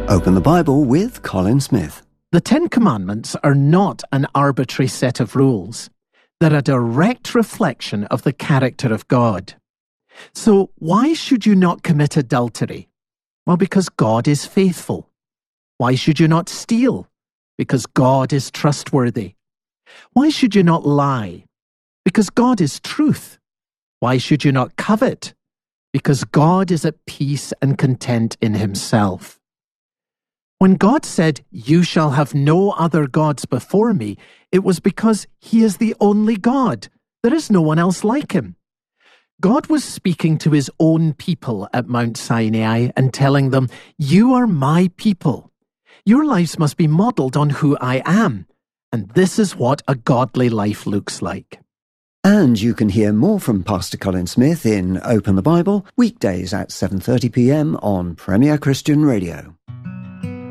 Open the Bible with Colin Smith. The Ten Commandments are not an arbitrary set of rules. They're a direct reflection of the character of God. So why should you not commit adultery? Well, because God is faithful. Why should you not steal? Because God is trustworthy. Why should you not lie? Because God is truth. Why should you not covet? Because God is at peace and content in himself. When God said, "You shall have no other gods before me," it was because he is the only God. There is no one else like him. God was speaking to his own people at Mount Sinai and telling them, "You are my people. Your lives must be modeled on who I am. And this is what a godly life looks like." And you can hear more from Pastor Colin Smith in Open the Bible, weekdays at 7:30 p.m. on Premier Christian Radio.